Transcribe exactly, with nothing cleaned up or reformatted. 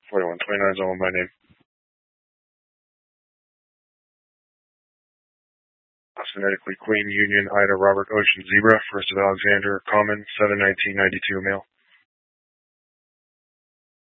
forty-one twenty-nine is all in my name. Phonetically Queen Union Ida Robert Ocean Zebra, first of Alexander, common, seven nineteen ninety-two male.